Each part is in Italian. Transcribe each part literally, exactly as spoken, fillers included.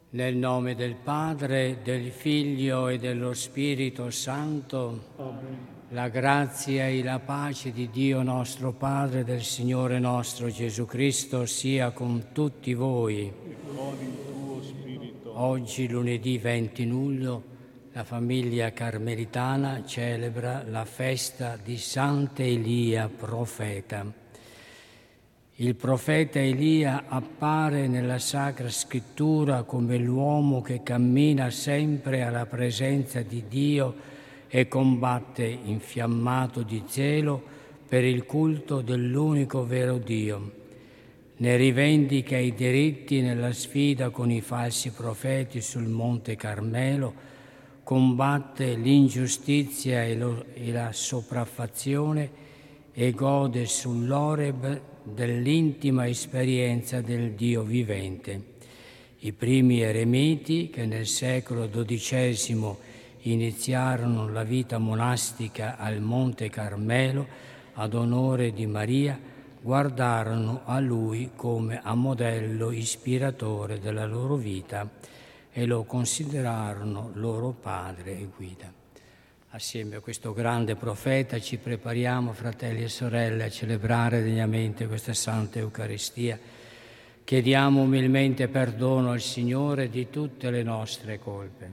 Nel nome del Padre, del Figlio e dello Spirito Santo, Amen. la grazia e la pace di Dio nostro Padre, del Signore nostro Gesù Cristo, sia con tutti voi. E con il tuo spirito. Oggi, lunedì venti luglio, la famiglia carmelitana celebra la festa di Sant'Elia profeta. Il profeta Elia appare nella Sacra Scrittura come l'uomo che cammina sempre alla presenza di Dio e combatte infiammato di zelo per il culto dell'unico vero Dio. Ne rivendica i diritti nella sfida con i falsi profeti sul Monte Carmelo, combatte l'ingiustizia e, lo, e la sopraffazione e gode sull'Oreb dell'intima esperienza del Dio vivente. I primi eremiti che nel secolo dodicesimo iniziarono la vita monastica al Monte Carmelo ad onore di Maria guardarono a lui come a modello ispiratore della loro vita e lo considerarono loro padre e guida. Assieme a questo grande profeta ci prepariamo, fratelli e sorelle, a celebrare degnamente questa Santa Eucaristia. Chiediamo umilmente perdono al Signore di tutte le nostre colpe.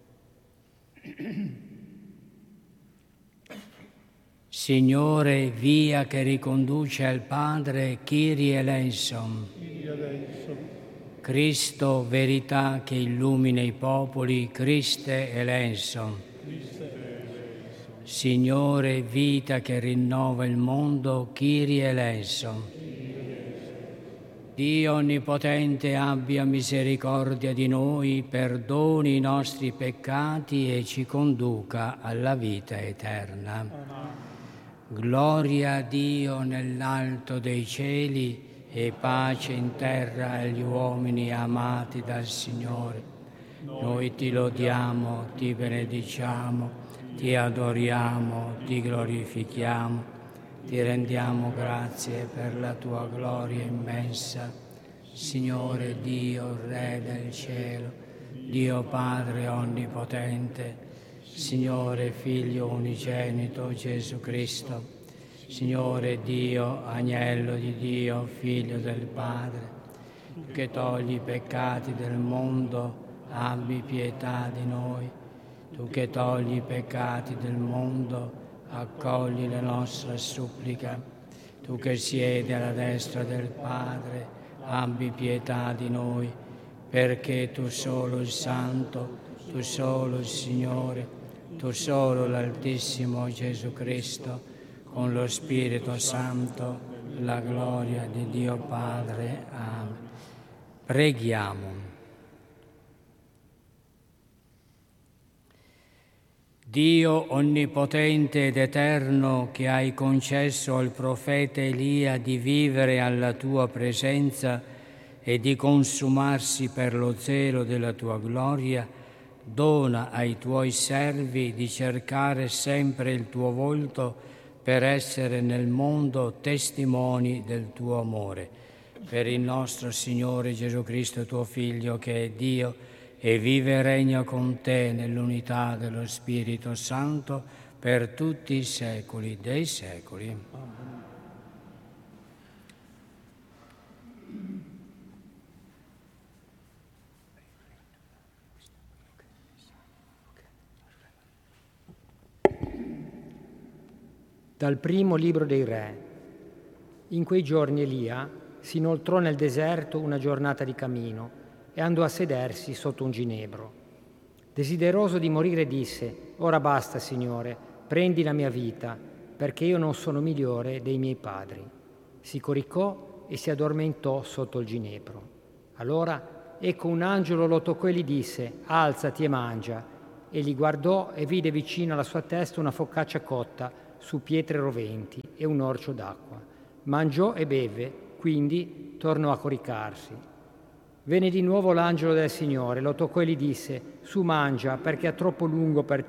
Signore, via che riconduce al Padre, Kyrie eleison. Cristo, verità che illumina i popoli, Christe eleison. Signore, vita che rinnova il mondo, Kyrie eleison. Dio Onnipotente abbia misericordia di noi, perdoni i nostri peccati e ci conduca alla vita eterna. Gloria a Dio nell'alto dei cieli e pace in terra agli uomini amati dal Signore. Noi ti lodiamo, ti benediciamo, ti adoriamo, ti glorifichiamo, ti rendiamo grazie per la tua gloria immensa. Signore Dio, Re del cielo, Dio Padre onnipotente, Signore Figlio unigenito Gesù Cristo, Signore Dio, Agnello di Dio, Figlio del Padre, che togli i peccati del mondo, abbi pietà di noi. Tu che togli i peccati del mondo, accogli la nostra supplica. Tu che siedi alla destra del Padre, abbi pietà di noi, perché tu solo il Santo, tu solo il Signore, tu solo l'Altissimo Gesù Cristo, con lo Spirito Santo, la gloria di Dio Padre. Amen. Preghiamo. Dio onnipotente ed eterno, che hai concesso al profeta Elia di vivere alla tua presenza e di consumarsi per lo zelo della tua gloria, dona ai tuoi servi di cercare sempre il tuo volto per essere nel mondo testimoni del tuo amore. Per il nostro Signore Gesù Cristo, tuo Figlio, che è Dio, e vive e regna con te nell'unità dello Spirito Santo per tutti i secoli dei secoli. Dal primo libro dei Re. In quei giorni Elia si inoltrò nel deserto una giornata di cammino e andò a sedersi sotto un ginepro. Desideroso di morire disse: «Ora basta, Signore, prendi la mia vita, perché io non sono migliore dei miei padri». Si coricò e si addormentò sotto il ginepro. Allora ecco un angelo lo toccò e gli disse: «Alzati e mangia». Egli guardò e vide vicino alla sua testa una focaccia cotta su pietre roventi e un orcio d'acqua. Mangiò e beve, quindi tornò a coricarsi. Venne di nuovo l'angelo del Signore, lo toccò e gli disse: «Su, mangia, perché è troppo lungo per te